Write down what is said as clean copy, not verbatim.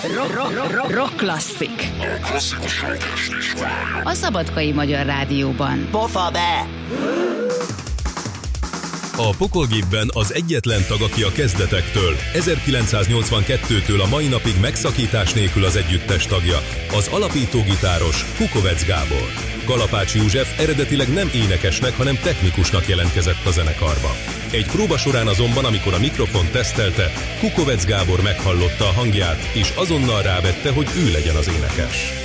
Rock klasszik. A klasszikus rockestés várja. A Szabadkai Magyar Rádióban. Pofa be! A Pokolgépben az egyetlen tag, aki a kezdetektől, 1982-től a mai napig megszakítás nélkül az együttes tagja, az alapító gitáros Kukovec Gábor. Kalapács József eredetileg nem énekesnek, hanem technikusnak jelentkezett a zenekarba. Egy próba során azonban, amikor a mikrofon tesztelte, Kukovec Gábor meghallotta a hangját, és azonnal rávette, hogy ő legyen az énekes.